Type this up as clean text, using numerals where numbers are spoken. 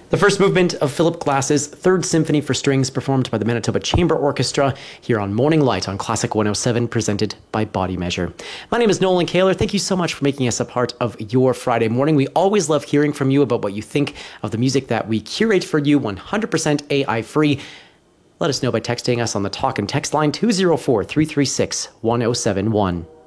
The first movement of Philip Glass's Third Symphony for Strings, performed by the Manitoba Chamber Orchestra, here on Morning Light on Classic 107, presented by Body Measure. My name is Nolan Kaler. Thank you so much for making us a part of your Friday morning. We always love hearing from you about what you think of the music that we curate for you, 100% AI free. Let us know by texting us on the talk and text line 204-336-1071.